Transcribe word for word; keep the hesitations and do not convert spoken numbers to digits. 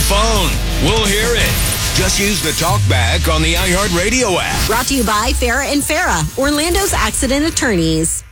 phone. We'll hear it. Just use the talkback on the iHeartRadio app. Brought to you by Farah and Farah, Orlando's accident attorneys.